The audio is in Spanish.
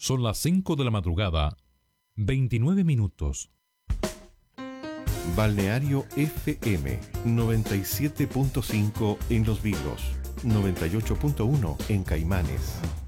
Son las 5 de la madrugada, 29 minutos. Balneario FM 97.5 en Los Vilos, 98.1 en Caimanes.